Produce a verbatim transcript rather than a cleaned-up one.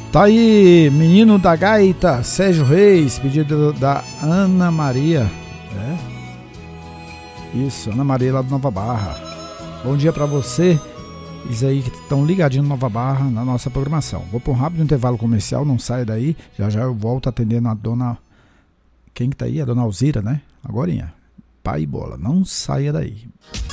Tá aí, menino da gaita, Sérgio Reis, pedido da Ana Maria. É? Isso, Ana Maria lá do Nova Barra. Bom dia pra você, isso aí que estão ligadinhos no Nova Barra, na nossa programação. Vou para um rápido intervalo comercial, não saia daí, já já eu volto atendendo a dona... Quem que tá aí? A dona Alzira, né? Agorinha. Pai e bola, não saia daí.